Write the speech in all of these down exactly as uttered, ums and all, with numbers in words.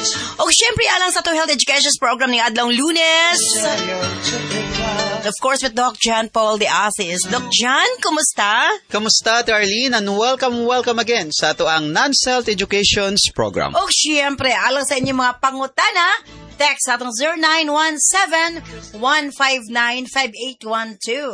O syempre, alang sa to Health Education Program ng Adlong Lunes. Of course, with Doc John Paul de Asis. Doc John, kumusta? Kamusta, Arlene? And welcome, welcome again sa ato ang Nance Health Education Program. O syempre, alang sa inyong mga pangutana, text sa atong zero nine one seven, one five nine, five eight one two.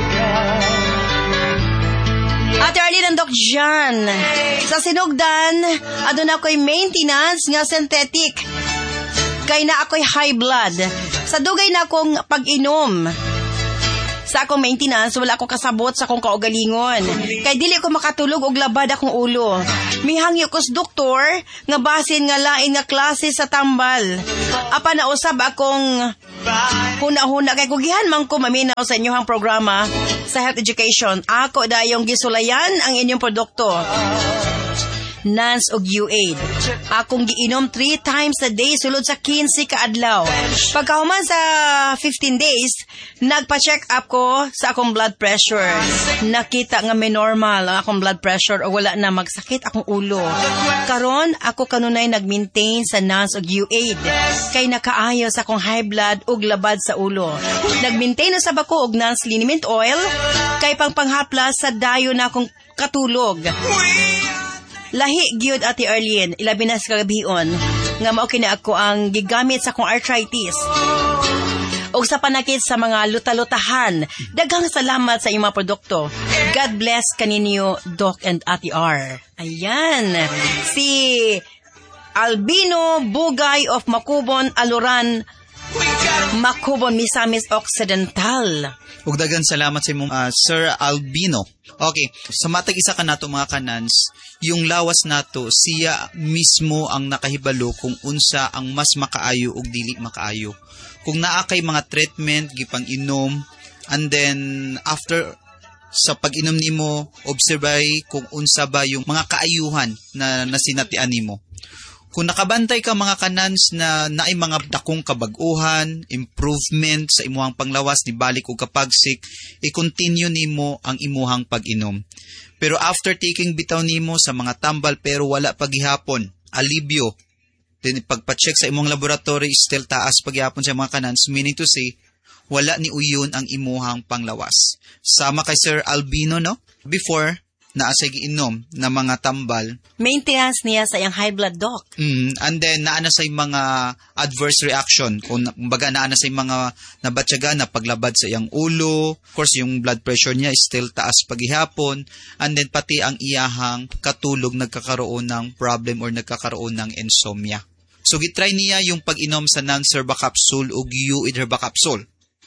Ate Arlene and Doc John, sa sinugdan, adun ako'y maintenance nga synthetic. Kay na ako'y high blood. Sa dugay na akong pag-inom. Sa akong maintenance, wala akong kasabot sa akong kaugalingon. Kay dili ko makatulog og labad akong ulo. Mihangyo ko sa doktor nga basin nga lain nga klase sa tambal. Apa na usab akong huna-huna kay kugihan man ko maminaw sa inyohang programa sa health education. Ako dayong gisulayan ang inyong produkto. Nance og U-Aid. Akong giinom three times a day sulod sa quince ka adlaw. Pagkahuman sa fifteen days, nagpa-check up ko sa akong blood pressure. Nakita nga may normal ang akong blood pressure o wala na magsakit akong ulo. Karon ako kanunay nag-maintain sa Nance og U-Aid kay nakaayo sa akong high blood ug labad sa ulo. Nag-maintain na sab ako og Nance liniment oil kay pangpanghaplas sa dayo na akong katulog. Lahi gyud Ate Arlene, ilabi na sa kagabion, nga mao kini ako ang gigamit sa akong arthritis. O sa panakit sa mga luta-lutahan, daghang salamat sa iyong mga produkto. God bless kaninyo, Doc and Ate R. Ayan, si Albino Bugay of Macubon, Aluran, Macubon, Misamis Occidental. Ug daghang salamat sa imong uh, Sir Albino. Okay, sa matag isa ka nato mga kanans, yung lawas nato siya mismo ang nakahibalo kung unsa ang mas makaayo ug dili makaayo. Kung naa kay mga treatment gipang inom, and then after sa pag-inom nimo, obserbay kung unsa ba yung mga kaayuhan na nasinatian nimo. Kung nakabantay ka mga kanans na naay mga dakong kabag-uhan, improvement sa imuhang panglawas ni balik o kapagsik, i-continue nimo ang imuhang pag-inom. Pero after taking bitaw nimo sa mga tambal pero wala paghihapon, alibyo, then pagpa-check sa imong laboratory, still taas paghihapon sa mga kanans, meaning to say, wala ni uyon ang imuhang panglawas. Sama kay Sir Albino, no? Before, naasay giinom na mga tambal. Maintenance niya sa iyang high blood, Doc. Mm, and then, naana sa mga adverse reaction. Kung baga naana sa mga nabatyaga na paglabad sa iyang ulo. Of course, yung blood pressure niya is still taas paghihapon. And then, pati ang iyahang katulog nagkakaroon ng problem or nagkakaroon ng insomnia. So, gitry niya yung pag-inom sa Nance Herba Capsule o U-Aid Herba Capsule.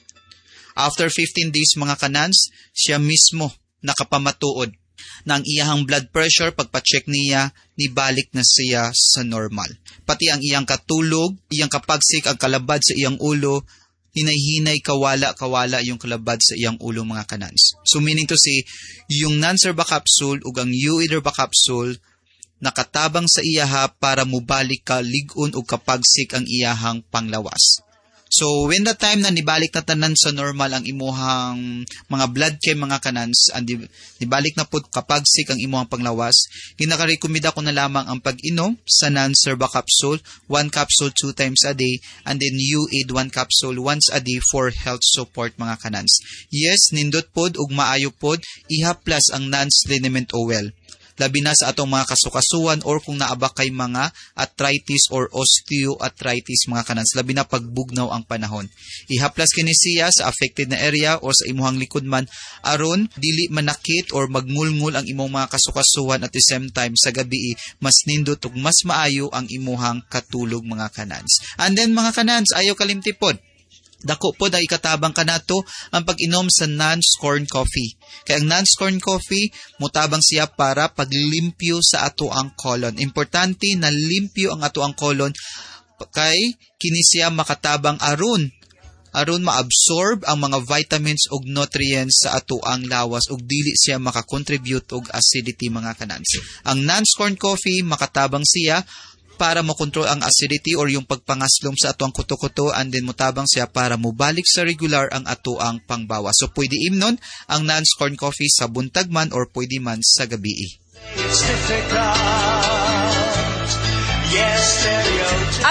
After fifteen days, mga kanans, siya mismo nakapamatuod na ang iyahang blood pressure, pagpa-check niya, nibalik na siya sa normal. Pati ang iyang katulog, iyang kapagsik, ang kalabad sa iyang ulo, hinay-hinay, kawala-kawala yung kalabad sa iyang ulo mga kanans. So meaning to say, yung Nance Herba Capsule o ang U-Aid Herba Capsule, nakatabang sa iyaha para mubalik ka ligon o kapagsik ang iyahang panglawas. So, when the time na nibalik na tanan sa normal ang imuhang mga blood chem mga kanans, and nibalik na po kapagsik ang imuhang panglawas, ginakarekomenda ko na lamang ang pag-inom sa Nance Herba Capsule, one capsule two times a day, and then U-Aid one capsule once a day for health support mga kanans. Yes, nindot pod ug maayo pod, ihaplas ang Nance liniment oil. Labi na sa atong mga kasukasuan or kung naaba kay mga arthritis or osteoarthritis mga kanans, labi na pagbugnaw ang panahon. Ihaplas kini siya sa affected na area o sa imuhang likod man aron dili manakit or magngulngul ang imong mga kasukasuan at the same time sa gabi mas nindot ug mas maayo ang imuhang katulog mga kanans. And then mga kanans, ayaw kalimtipod. Dako po dahil ikatabang ka nato ang pag-inom sa Nance Corn Coffee. Kaya ang Nance Corn Coffee, mutabang siya para paglimpyo sa ato ang colon. Importante na limpyo ang ato ang colon kay kini siya makatabang aron aron ma-absorb ang mga vitamins ug nutrients sa ato ang lawas ug dili siya makakontribute og acidity mga kanans. Ang Nance Corn Coffee makatabang siya para makontrol ang acidity or yung pagpangaslom sa ato ang kuto-kuto, and then mutabang siya para mubalik sa regular ang ato ang pangbawas. So pwede imnon ang Nance Corn Coffee sa buntag man or pwede man sa gabi.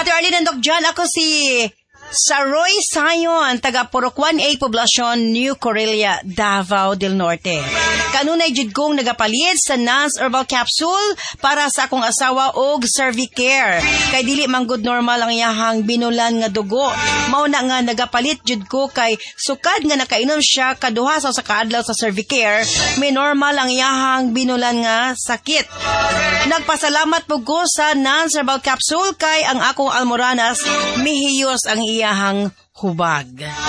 Ate Arlene and Doc John, ako si Saroy Sayon, taga Purokwan A, Poblacion, New Corelia, Davao del Norte. Kanunay jud kong nagapalit sa Nance Herbal Capsule para sa akong asawa og Cervicare. Kay dili man good normal ang iyahang binulan nga dugo. Mao na nga nagapalit jud ko kay sukad nga nakainom siya kaduha sa kaadlaw sa Cervicare, may normal ang iyahang binulan nga sakit. Nagpasalamat po ko sa Nance Herbal Capsule kay ang akong almoranas mihiyos ang iyahang hubag.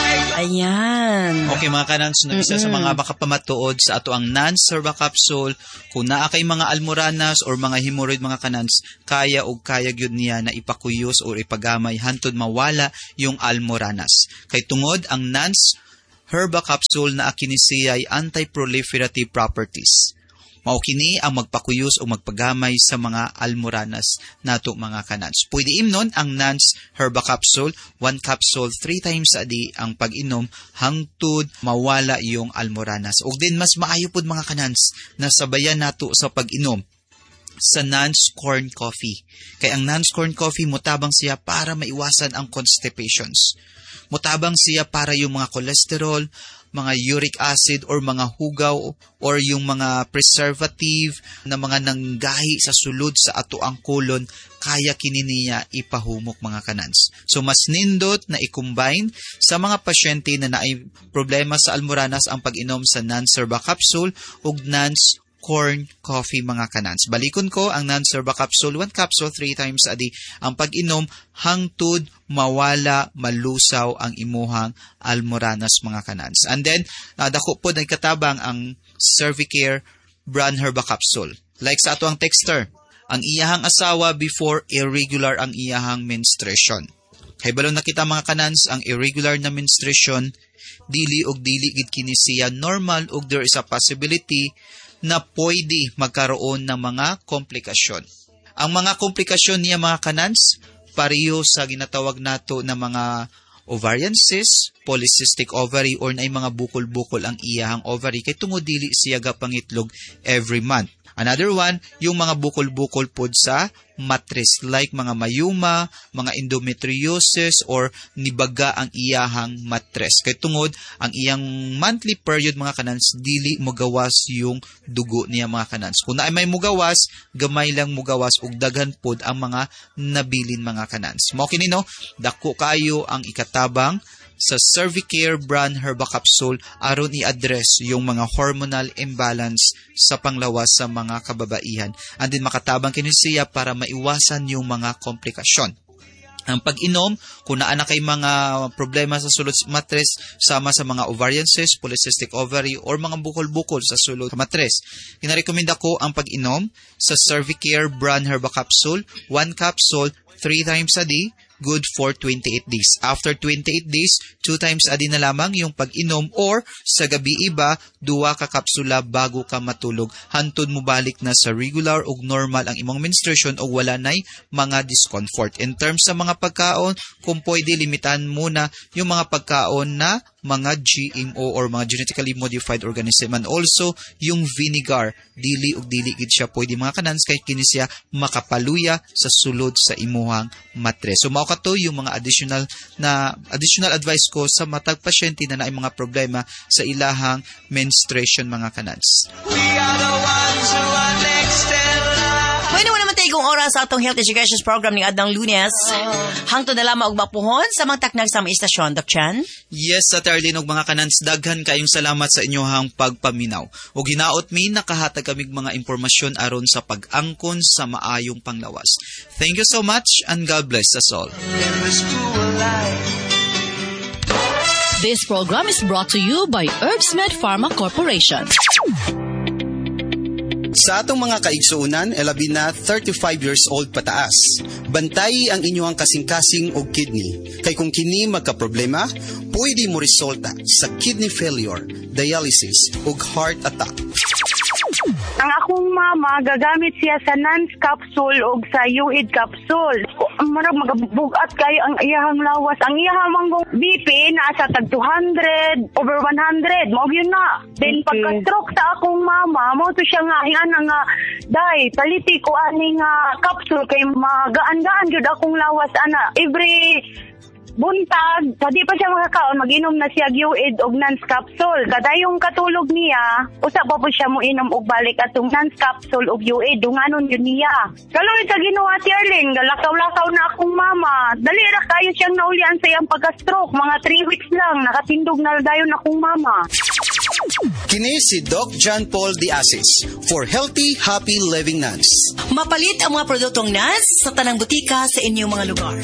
Ayan. Okay mga kanans, no, isa sa mga makapamatuod sa ato ang Nance Herbal Capsule, kung naa kay mga almoranas or mga hemorrhoid mga kanans, kaya o kaya gyud niya na ipakuyos o ipagamay hantod mawala yung almoranas. Kay tungod ang Nance Herbal Capsule na kini siya ay anti-proliferative properties. Mao kini ang magpakuyos o magpagamay sa mga almoranas nato mga kanans. Pwede imnon ang Nance Herbal Capsule, one capsule three times a day ang pag-inom hangtod mawala yung almoranas. O din mas maayo pod mga kanans na sabayan nato sa pag-inom sa Nance Corn Coffee. Kay ang Nance Corn Coffee mutabang siya para maiwasan ang constipations. Mutabang siya para yung mga cholesterol, mga uric acid or mga hugaw or yung mga preservative na mga nanggahi sa sulod sa ato ang kolon, kaya kini niya ipahumok mga kanans. So mas nindot na i-combine sa mga pasyente na naay problema sa almoranas ang pag-inom sa Nance Herbal Capsule ug Nance Corn Coffee mga kanans. Balikon ko ang Nance Herbal Capsule, one capsule three times a day ang pag-inom hangtod mawala, malusaw ang imuhang almoranas mga kanans. And then, uh, dako po na katabang ang Cervicare brand Herbal Capsule. Like sa ato ang texter, ang iyahang asawa before irregular ang iyahang menstruation. Kay balon nakita mga kanans, ang irregular na menstruation, dili og dili gid kini siya normal ug there is a possibility na pwede magkaroon ng mga komplikasyon. Ang mga komplikasyon niya mga kanans, pareho sa ginatawag nato na mga ovarian cyst, polycystic ovary, or na mga bukol-bukol ang iyahang ovary, kay tungod dili siya gapangitlog every month. Another one, yung mga bukol-bukol pod sa mattress, like mga mayuma, mga endometriosis, or nibaga ang iyahang mattress. Kay tungod, ang iyang monthly period mga kanans, dili mugawas yung dugo niya mga kanans. Kung na ay may mugawas, gamay lang mugawas, ug daghan pod ang mga nabilin mga kanans. Mao kini no, dako kayo ang ikatabang sa Cervicare brand Herbal Capsule aron i-address yung mga hormonal imbalance sa panglawas sa mga kababaihan. And din makatabang kini siya para maiwasan yung mga komplikasyon. Ang pag-inom, kung naa na kay mga problema sa sulod sa mattress, sama sa mga ovarian cyst, polycystic ovary, or mga bukol-bukol sa sulod sa mattress, kinarekomenda ko ang pag-inom sa Cervicare brand Herbal Capsule, one capsule, three times a day, good for twenty-eight days. After twenty-eight days, two times a day na lamang yung pag-inom, or sa gabi iba, duwa ka kapsula bago ka matulog. Hantod mo balik na sa regular o normal ang imong menstruation o wala na'y mga discomfort. In terms sa mga pagkaon, kung pwede, limitan muna yung mga pagkaon na mga G M O or mga genetically modified organism, and also yung vinegar, dili ug dili gid siya pwede mga kanans kay kini siya makapaluya sa sulod sa imuhang mattress. So mao kato yung mga additional na additional advice ko sa matag pasyente na naay mga problema sa ilahang menstruation mga kanans. We are the ones who are next in line. Pwede mo naman tayo kung oras sa atong health education program ni Adang Lunes. Hangtod na lamang og mapuhon sa mga taknag sa mga istasyon, Doc Chan. Yes, sa Tarlene og mga kanans, daghan kayong salamat sa inyohang pagpaminaw. O ginaot mi nakahatag kamig mga impormasyon aron sa pag-angkon sa maayong panglawas. Thank you so much and God bless us all. In the school life. This program is brought to you by Herbsmed Pharma Corporation. Sa atong mga kaigsuunan, elabi na thirty-five years old pataas. Bantay ang inyong kasing-kasing og kidney. Kay kung kini magka-problema, pwede mo resulta sa kidney failure, dialysis ug heart attack. Ang akong mama, gagamit siya sa Nance capsule o sa U I D capsule. Marag magabugat kayo ang iyahang lawas. Ang iyahang manggong B P, nasa tag two hundred, over one hundred. Mo yun na. Then, Okay. pagka-stroke sa akong mama, mo to siya nga, hinga nga, day, paliti ko aning uh, capsule kay magaan-gaan yun akong lawas, ana. Every buntag, sa di pa siya makakaon, mag-inom na siya U I D og Nance capsule. Kadayong katulog niya, usa pa po siya mo inom og balik atong Nance capsule og U I D, dunganon yun niya. Kaloy sa Ginoo, Ate Arling, galakaw-lakaw na akong mama. Dali ra kayo siyang naulian sa iyang pagka-stroke, mga three weeks lang, nakatindog na dayon akong mama. Kini si Doc John Paul Diasis for Healthy, Happy Living Nuns. Mapalit ang mga produktong Nance sa tanang butika sa inyong mga lugar.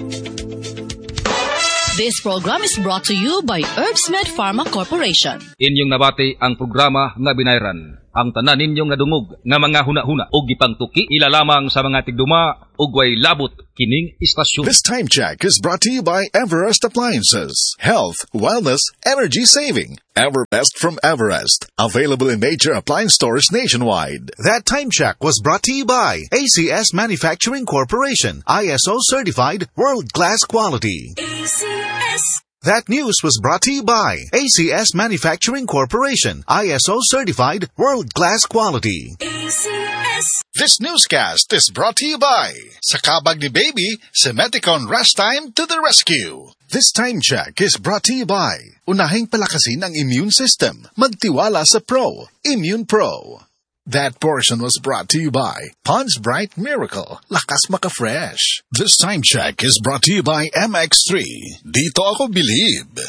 This program is brought to you by HerbsMed Pharma Corporation. Inyong nabati ang programa nga binayran. Ang tanan ninyong nga dungog nga mga huna-huna o gipangtuki ilalamang sa mga tigduma ug way labot kining istasyon. This time check is brought to you by Everest Appliances. Health, wellness, energy saving. Everbest from Everest. Available in major appliance stores nationwide. That time check was brought to you by A C S Manufacturing Corporation. I S O certified world-class quality. A C S. That news was brought to you by A C S Manufacturing Corporation. I S O certified world-class quality. A C S. This newscast is brought to you by Sakabag ni Baby, Semeticon Rest Time to the rescue. This time check is brought to you by unahing palakasin ang immune system. Magtiwala sa Pro, Immune Pro. That portion was brought to you by Pond's Bright Miracle, Lakas Maka-Fresh. This time check is brought to you by M X three. Dito ako believe.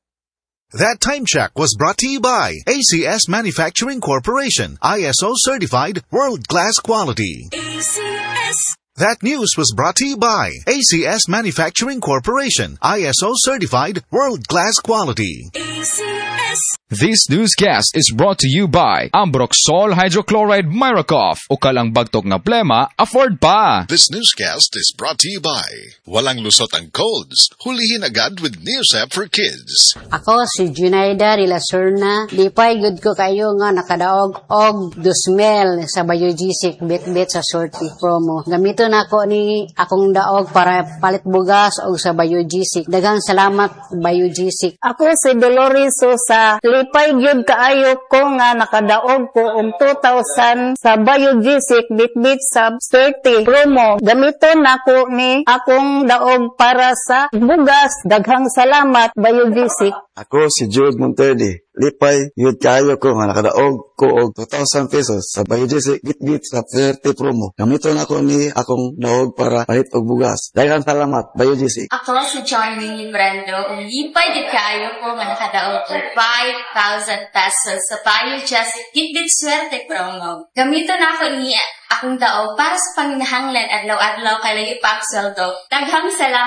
That time check was brought to you by A C S Manufacturing Corporation. I S O certified world-class quality. A C S. That news was brought to you by A C S Manufacturing Corporation. I S O certified world-class quality. A C S. This newscast is brought to you by Ambroxol Hydrochloride Miracoff. Ukal ang bagtok na plema, afford pa. This newscast is brought to you by Walang lusot ang colds. Hulihin agad with Neosep for Kids. Ako si Junaida Rilasurna. Di pa good ko kayo nga nakadaog og dusmel sa Biogesic bit-bit sa shorty promo. Gamito na ako ni akong daog para palit bugas og sa Biogesic. Daghang salamat Biogesic. Ako si Dolores Sosa. Lipay gyud kaayo ko nga nakadaog ko og two thousand sa Biogesic bit-bit sub thirty promo. Gamito na ko ni akong daog para sa bugas. Daghang salamat Biogesic. Ako si Jude Monterde. Lipay gyud kaayo ko nga nakadaog ko og two thousand pesos sa Biogesic bit-bit sub thirty promo. Gamito na ko ni akong daog para palit og bugas. Daghang salamat Biogesic. Ako si Charmaine Librando. Lipay gyud kaayo ko nga nakadaog og five thousand pesos sa Biogesic bit-bit swerte promo. Gamito na ako ni akong daog para sa panginahanglan adlaw-adlaw kay lagi pa sweldo. Daghang salamat.